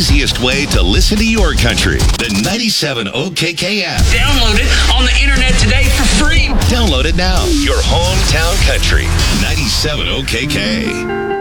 easiest way to listen to your country. The 97 OKK app. Download it on the internet today for free. Download it now. Your hometown country. 97 OKK.